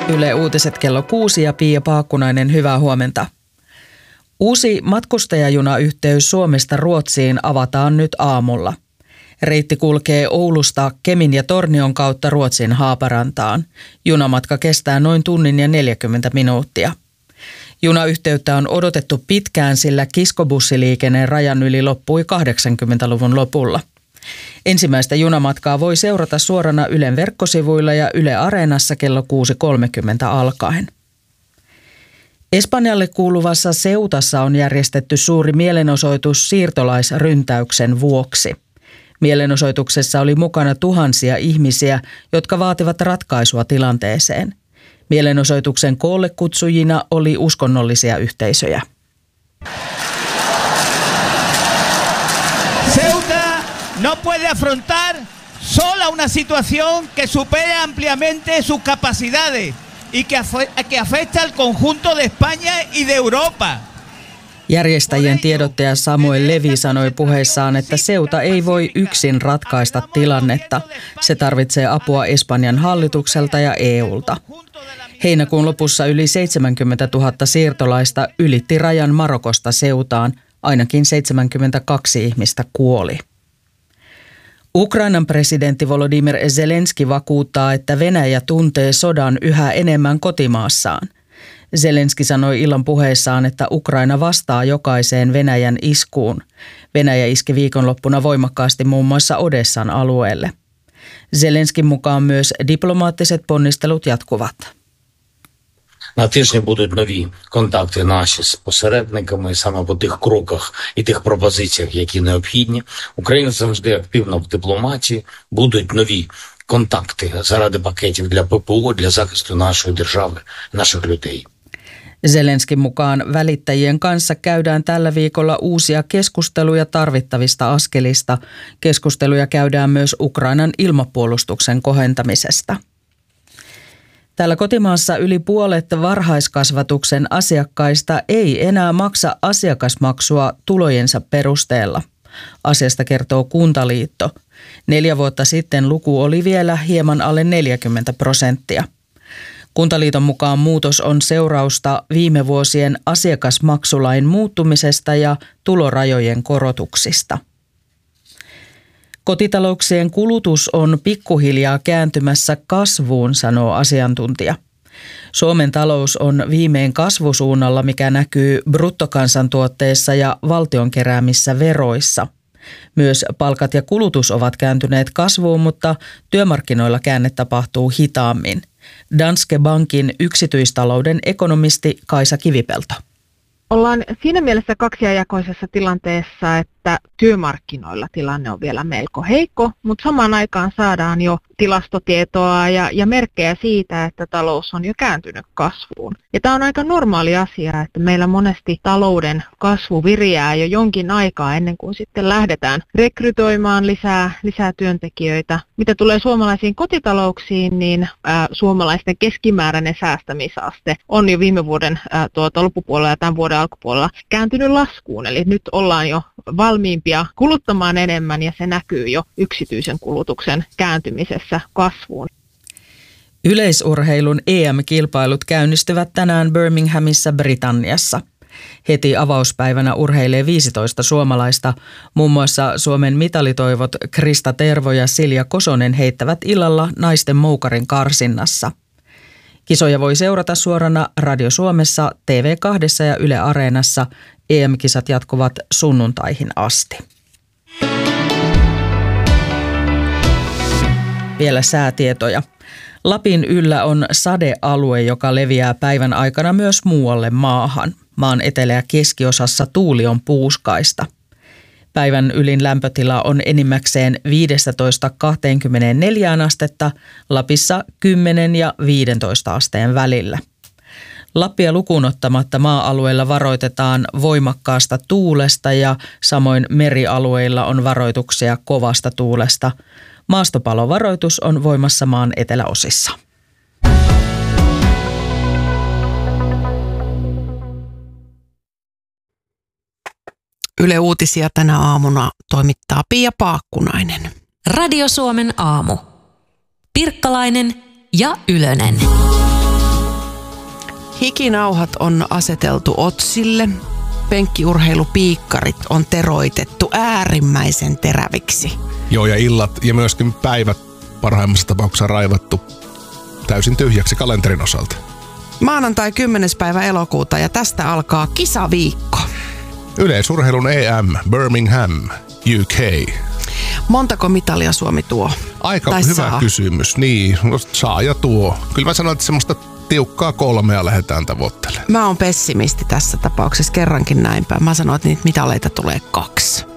Yle Uutiset kello 6 ja Pia Paakkunainen, hyvää huomenta. Uusi matkustajajunayhteys Suomesta Ruotsiin avataan nyt aamulla. Reitti kulkee Oulusta Kemin ja Tornion kautta Ruotsin Haaparantaan. Junamatka kestää noin tunnin ja 40 minuuttia. Junayhteyttä on odotettu pitkään, sillä kiskobussiliikenne rajan yli loppui 80-luvun lopulla. Ensimmäistä junamatkaa voi seurata suorana Ylen verkkosivuilla ja Yle Areenassa kello 6.30 alkaen. Espanjalle kuuluvassa Ceutassa on järjestetty suuri mielenosoitus siirtolaisryntäyksen vuoksi. Mielenosoituksessa oli mukana tuhansia ihmisiä, jotka vaativat ratkaisua tilanteeseen. Mielenosoituksen koolle kutsujina oli uskonnollisia yhteisöjä. Ceuta no puede afrontar sola una situación que supera ampliamente sus capacidades y que afecta al conjunto de España y de Europa. Järjestäjien tiedottaja Samuel Levy sanoi puheessaan, että Ceuta ei voi yksin ratkaista tilannetta. Se tarvitsee apua Espanjan hallitukselta ja EUlta. Heinäkuun lopussa yli 70 000 siirtolaista ylitti rajan Marokosta Ceutaan. Ainakin 72 ihmistä kuoli. Ukrainan presidentti Volodymyr Zelenski vakuuttaa, että Venäjä tuntee sodan yhä enemmän kotimaassaan. Zelenski sanoi illan puheessaan, että Ukraina vastaa jokaiseen Venäjän iskuun. Venäjä iski viikonloppuna voimakkaasti muun muassa Odessan alueelle. Zelenskin mukaan myös diplomaattiset ponnistelut jatkuvat. На тижні будуть нові контакти наші з посередниками саме по тих кроках і тих пропозиціях, які необхідні. Україна завжди активна в дипломатії. Будуть нові контакти заради пакетів для ППО, для захисту нашої держави, наших людей. Zelenskin mukaan välittäjien kanssa käydään tällä viikolla uusia keskusteluja tarvittavista askelista. Keskusteluja käydään myös Ukrainan ilmapuolustuksen kohentamisesta. Täällä kotimaassa yli puolet varhaiskasvatuksen asiakkaista ei enää maksa asiakasmaksua tulojensa perusteella. Asiasta kertoo Kuntaliitto. 4 vuotta sitten luku oli vielä hieman alle 40%. Kuntaliiton mukaan muutos on seurausta viime vuosien asiakasmaksulain muuttumisesta ja tulorajojen korotuksista. Kotitalouksien kulutus on pikkuhiljaa kääntymässä kasvuun, sanoo asiantuntija. Suomen talous on viimein kasvusuunnalla, mikä näkyy bruttokansantuotteessa ja valtion keräämissä veroissa. Myös palkat ja kulutus ovat kääntyneet kasvuun, mutta työmarkkinoilla käänne tapahtuu hitaammin. Danske Bankin yksityistalouden ekonomisti Kaisa Kivipelto. Ollaan siinä mielessä kaksijakoisessa tilanteessa, että työmarkkinoilla tilanne on vielä melko heikko, mutta samaan aikaan saadaan jo tilastotietoa ja merkkejä siitä, että talous on jo kääntynyt kasvuun. Ja tämä on aika normaali asia, että meillä monesti talouden kasvu viriää jo jonkin aikaa ennen kuin sitten lähdetään rekrytoimaan lisää työntekijöitä. Mitä tulee suomalaisiin kotitalouksiin, niin suomalaisten keskimääräinen säästämisaste on jo viime vuoden loppupuolella ja tämän vuoden alkupuolella kääntynyt laskuun. Eli nyt ollaan jo valmiimpia kuluttamaan enemmän ja se näkyy jo yksityisen kulutuksen kääntymisessä kasvuun. Yleisurheilun EM-kilpailut käynnistyvät tänään Birminghamissa, Britanniassa. Heti avauspäivänä urheilee 15 suomalaista. Muun muassa Suomen mitalitoivot Krista Tervo ja Silja Kosonen heittävät illalla naisten moukarin karsinnassa. Kisoja voi seurata suorana Radio Suomessa, TV2 ja Yle Areenassa. EM-kisat jatkuvat sunnuntaihin asti. Vielä säätietoja. Lapin yllä on sadealue, joka leviää päivän aikana myös muualle maahan. Maan etelä- ja keskiosassa tuuli on puuskaista. Päivän ylin lämpötila on enimmäkseen 15–24 astetta, Lapissa 10 ja 15 asteen välillä. Lappia lukuun ottamatta maa-alueilla varoitetaan voimakkaasta tuulesta ja samoin merialueilla on varoituksia kovasta tuulesta. Maastopalovaroitus on voimassa maan eteläosissa. Yle Uutisia tänä aamuna toimittaa Pia Paakkunainen. Radio Suomen aamu. Pirkkalainen ja Ylönen. Hikinauhat on aseteltu otsille. Penkkiurheilupiikkarit on teroitettu äärimmäisen teräviksi. Joo, ja illat ja myöskin päivät parhaimmassa tapauksessa raivattu täysin tyhjäksi kalenterin osalta. Maanantai 10. päivä elokuuta ja tästä alkaa kisaviikko. Yleisurheilun EM, Birmingham, UK. Montako mitalia Suomi tuo? Aika tai hyvä saa? Kysymys. Niin, saa ja tuo. Kyllä mä sanoin, että semmoista tiukkaa 3 lähdetään tavoittelemaan. Mä oon pessimisti tässä tapauksessa kerrankin näinpä. Mä sanoin, että niitä mitaleita tulee 2.